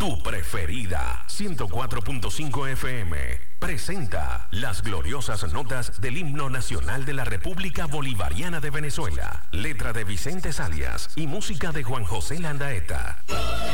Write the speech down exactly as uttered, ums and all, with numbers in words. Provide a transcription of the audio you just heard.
tu preferida. ciento cuatro punto cinco F M presenta las gloriosas notas del himno nacional de la República Bolivariana de Venezuela. Letra de Vicente Salias y música de Juan José Landaeta.